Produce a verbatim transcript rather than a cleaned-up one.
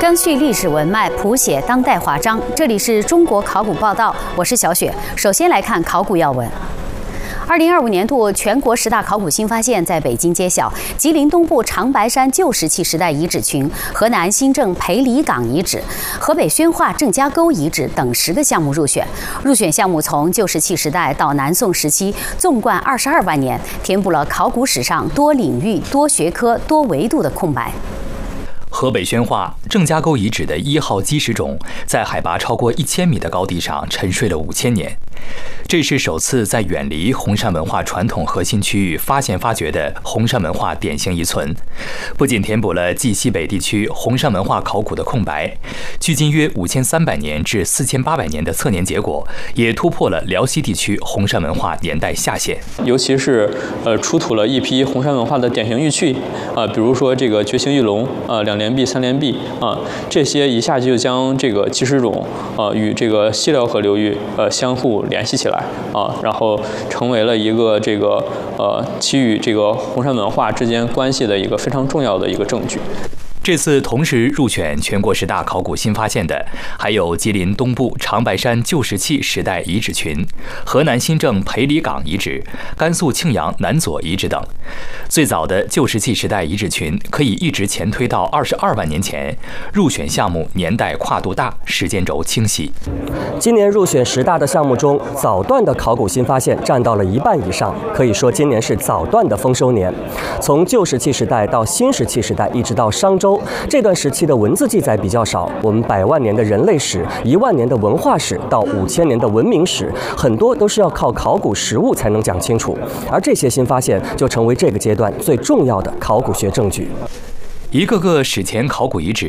根据历史文脉谱写当代华章。这里是中国考古报道，我是小雪。首先来看考古要闻。二零二五年度全国十大考古新发现在北京揭晓，吉林东部长白山旧石器时代遗址群、河南新郑裴李岗遗址、河北宣化郑家沟遗址等十个项目入选。入选项目从旧石器时代到南宋时期，纵贯二十二万年，填补了考古史上多领域、多学科、多维度的空白。 河北宣化郑家沟遗址的一号基石冢，在海拔超过一千米的高地上沉睡了五千年。这是首次在远离红山文化传统核心区域发现发掘的红山文化典型遗存，不仅填补了冀西北地区红山文化考古的空白，距今约五千三百年至四千八百年的测年结果，也突破了辽西地区红山文化年代下限。 尤其是呃出土了一批红山文化的典型玉器啊、呃，比如说这个绝形玉龙啊、呃、两连璧、三连璧啊，这些一下就将这个基石冢呃与这个西辽河流域呃相互联系起来啊，然后成为了一个这个呃其与这个红山文化之间关系的一个非常重要的一个证据。 这次同时入选全国十大考古新发现的，还有吉林东部长白山旧石器时代遗址群、河南新郑裴李岗遗址、甘肃庆阳南左遗址等。最早的旧石器时代遗址群可以一直前推到二十二万年前，入选项目年代跨度大，时间轴清晰。 今年入选十大的项目中，早段的考古新发现占到了一半以上，可以说今年是早段的丰收年。从旧石器时代到新石器时代，一直到商周。这段时期的文字记载比较少，我们百万年的人类史、一万年的文化史到五千年的文明史，很多都是要靠考古实物才能讲清楚。而这些新发现就成为这个阶段最重要的考古学证据。 一个个史前考古遗址